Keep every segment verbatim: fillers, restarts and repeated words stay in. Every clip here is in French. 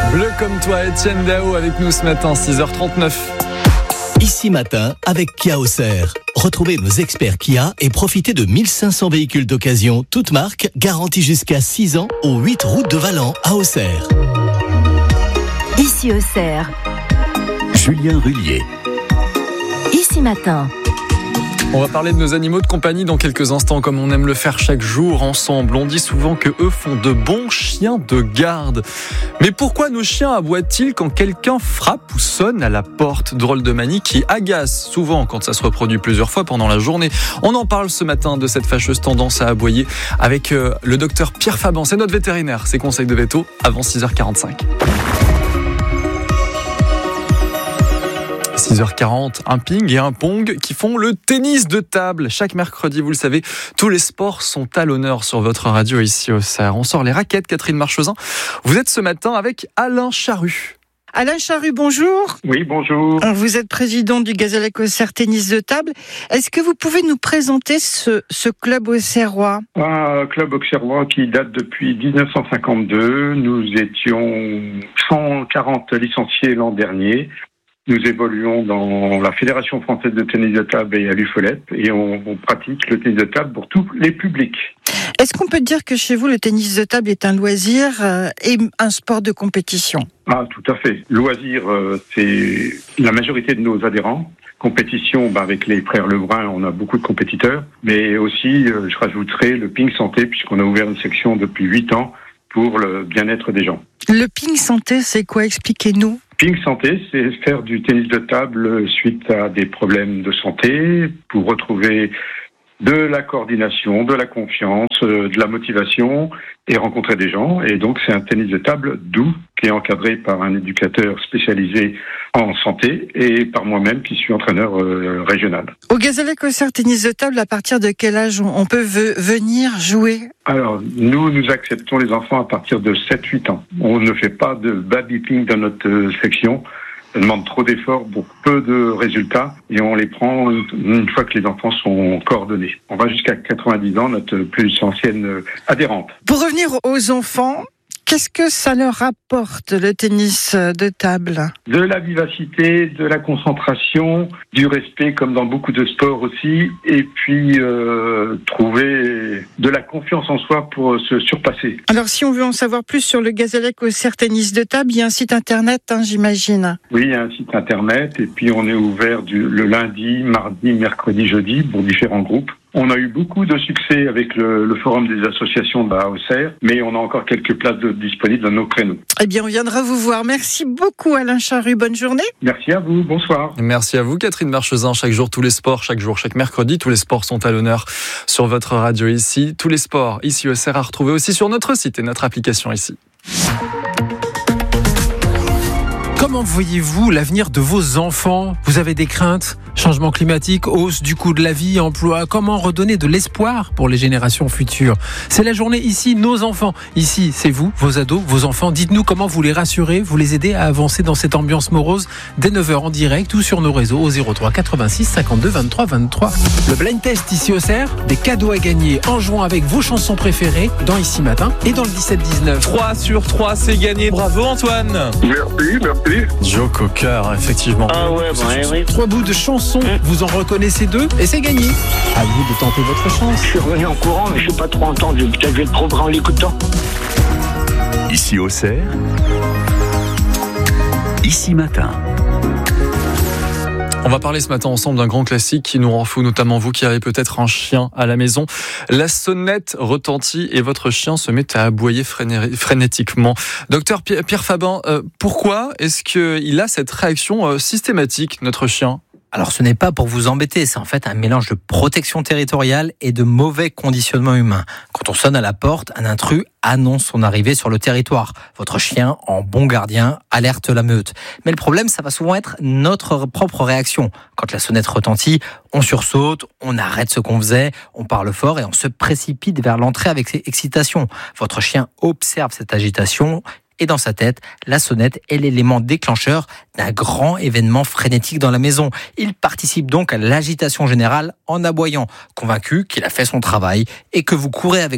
Bleu comme toi, Étienne Dao avec nous ce matin, six heures trente-neuf. Ici Matin avec Kia Auxerre. Retrouvez nos experts Kia et profitez de mille cinq cents véhicules d'occasion, toutes marques, garantis jusqu'à six ans, aux huit routes de Valent à Auxerre. Ici Auxerre. Julien Rullier. Ici Matin. On va parler de nos animaux de compagnie dans quelques instants, comme on aime le faire chaque jour ensemble. On dit souvent que eux font de bons chiens de garde. Mais pourquoi nos chiens aboient-ils quand quelqu'un frappe ou sonne à la porte? Drôle de manie qui agace souvent quand ça se reproduit plusieurs fois pendant la journée. On en parle ce matin de cette fâcheuse tendance à aboyer avec euh, le docteur Pierre Faban. C'est notre vétérinaire. Ses conseils de veto avant six heures quarante-cinq. six heures quarante, un ping et un pong qui font le tennis de table. Chaque mercredi, vous le savez, tous les sports sont à l'honneur sur votre radio ici au Auxerre. On sort les raquettes, Catherine Marchezin. Vous êtes ce matin avec Alain Charru. Alain Charru, bonjour. Oui, bonjour. Vous êtes président du Gazélec Auxerre Tennis de Table. Est-ce que vous pouvez nous présenter ce, ce club auxerrois? Un club auxerrois qui date depuis dix-neuf cent cinquante-deux. Nous étions cent quarante licenciés l'an dernier. Nous évoluons dans la Fédération française de tennis de table et à l'U F O L E P et on, on pratique le tennis de table pour tous les publics. Est-ce qu'on peut dire que chez vous, le tennis de table est un loisir euh, et un sport de compétition? Ah, tout à fait. Loisir, euh, c'est la majorité de nos adhérents. Compétition, bah, avec les frères Lebrun, on a beaucoup de compétiteurs. Mais aussi, euh, je rajouterai le ping santé, puisqu'on a ouvert une section depuis huit ans pour le bien-être des gens. Le ping santé, c'est quoi? Expliquez-nous. Ping santé, c'est faire du tennis de table suite à des problèmes de santé pour retrouver de la coordination, de la confiance, de la motivation et rencontrer des gens. Et donc, c'est un tennis de table doux qui est encadré par un éducateur spécialisé en santé et par moi-même qui suis entraîneur euh, régional. Au Gazélec Auxerre Tennis de Table, à partir de quel âge on peut ve- venir jouer? Alors, nous, nous acceptons les enfants à partir de sept huit ans. On ne fait pas de baby ping dans notre euh, section. Ça demande trop d'efforts pour peu de résultats et on les prend une fois que les enfants sont coordonnés. On va jusqu'à quatre-vingt-dix ans, notre plus ancienne adhérente. Pour revenir aux enfants, qu'est-ce que ça leur apporte, le tennis de table? De la vivacité, de la concentration, du respect comme dans beaucoup de sports aussi, et puis euh, trouver de la confiance en soi pour se surpasser. Alors si on veut en savoir plus sur le Gazélec Auxerre Tennis de Table, il y a un site internet, hein, j'imagine. Oui, il y a un site internet, et puis on est ouvert du, le lundi, mardi, mercredi, jeudi pour différents groupes. On a eu beaucoup de succès avec le, le forum des associations de la Auxerre, mais on a encore quelques places de, disponibles dans nos créneaux. Eh bien, on viendra vous voir. Merci beaucoup, Alain Charru. Bonne journée. Merci à vous. Bonsoir. Merci à vous, Catherine Marchezin. Chaque jour, tous les sports, chaque jour, chaque mercredi, tous les sports sont à l'honneur sur votre radio ici. Tous les sports ici au Auxerre à retrouver aussi sur notre site et notre application ici. Comment voyez-vous l'avenir de vos enfants? Vous avez des craintes? Changement climatique, hausse du coût de la vie, emploi. Comment redonner de l'espoir pour les générations futures? C'est la journée ici, nos enfants. Ici, c'est vous, vos ados, vos enfants. Dites-nous comment vous les rassurez, vous les aidez à avancer dans cette ambiance morose dès neuf heures en direct ou sur nos réseaux au zéro trois quatre-vingt-six cinquante-deux vingt-trois vingt-trois. Le blind test ici au Auxerre, des cadeaux à gagner en jouant avec vos chansons préférées dans Ici Matin et dans le dix-sept dix-neuf. trois sur trois, c'est gagné. Bravo Antoine. Merci, merci. Joe Cocker, effectivement. Ah ouais, ouais, oui. Trois bouts de chansons, vous en reconnaissez deux et c'est gagné. À vous de tenter votre chance. Je suis revenu en courant, mais je n'ai pas trop entendu. Peut-être que je vais être trop grand en l'écoutant. Ici Auxerre. Ici Matin. On va parler ce matin ensemble d'un grand classique qui nous rend fou, notamment vous qui avez peut-être un chien à la maison. La sonnette retentit et votre chien se met à aboyer fréné- frénétiquement. Docteur Pierre Faban, euh, pourquoi est-ce qu'il a cette réaction euh, systématique, notre chien ? Alors ce n'est pas pour vous embêter, c'est en fait un mélange de protection territoriale et de mauvais conditionnement humain. Quand on sonne à la porte, un intrus annonce son arrivée sur le territoire. Votre chien, en bon gardien, alerte la meute. Mais le problème, ça va souvent être notre propre réaction. Quand la sonnette retentit, on sursaute, on arrête ce qu'on faisait, on parle fort et on se précipite vers l'entrée avec excitation. Votre chien observe cette agitation et dans sa tête, la sonnette est l'élément déclencheur d'un grand événement frénétique dans la maison. Il participe donc à l'agitation générale en aboyant, convaincu qu'il a fait son travail et que vous courez avec lui.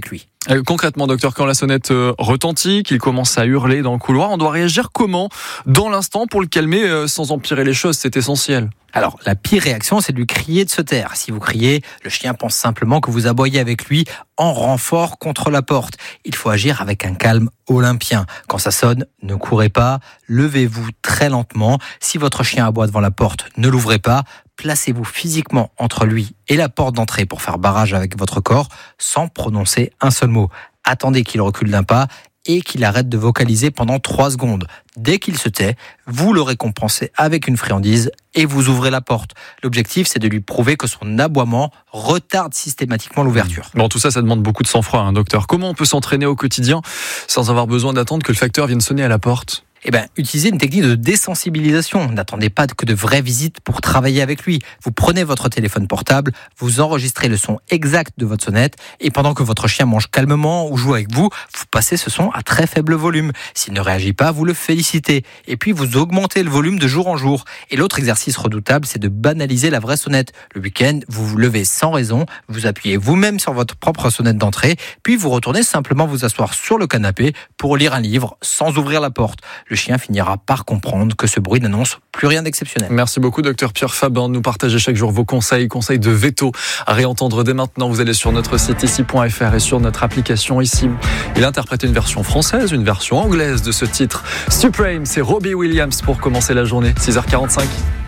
Euh, concrètement, docteur, quand la sonnette euh, retentit, qu'il commence à hurler dans le couloir, on doit réagir comment dans l'instant pour le calmer euh, sans empirer les choses? C'est essentiel. Alors, la pire réaction, c'est de lui crier de se taire. Si vous criez, le chien pense simplement que vous aboyez avec lui en renfort contre la porte. Il faut agir avec un calme olympien. Quand ça sonne, ne courez pas, levez-vous très lentement. Si votre chien aboie devant la porte, ne l'ouvrez pas. Placez-vous physiquement entre lui et la porte d'entrée pour faire barrage avec votre corps sans prononcer un seul mot. Attendez qu'il recule d'un pas et qu'il arrête de vocaliser pendant trois secondes. Dès qu'il se tait, vous le récompensez avec une friandise et vous ouvrez la porte. L'objectif, c'est de lui prouver que son aboiement retarde systématiquement l'ouverture. Bon, tout ça, ça demande beaucoup de sang-froid, hein, docteur. Comment on peut s'entraîner au quotidien sans avoir besoin d'attendre que le facteur vienne sonner à la porte ? Eh ben, utilisez une technique de désensibilisation. N'attendez pas que de vraies visites pour travailler avec lui. Vous prenez votre téléphone portable, vous enregistrez le son exact de votre sonnette et pendant que votre chien mange calmement ou joue avec vous, vous passez ce son à très faible volume. S'il ne réagit pas, vous le félicitez. Et puis, vous augmentez le volume de jour en jour. Et l'autre exercice redoutable, c'est de banaliser la vraie sonnette. Le week-end, vous vous levez sans raison, vous appuyez vous-même sur votre propre sonnette d'entrée, puis vous retournez simplement vous asseoir sur le canapé pour lire un livre sans ouvrir la porte. Le chien finira par comprendre que ce bruit n'annonce plus rien d'exceptionnel. Merci beaucoup, docteur Pierre Fabre. Nous partagez chaque jour vos conseils, conseils de veto à réentendre dès maintenant. Vous allez sur notre site ici point f r et sur notre application ici. Il a interprété une version française, une version anglaise de ce titre. Supreme, c'est Robbie Williams pour commencer la journée. six heures quarante-cinq.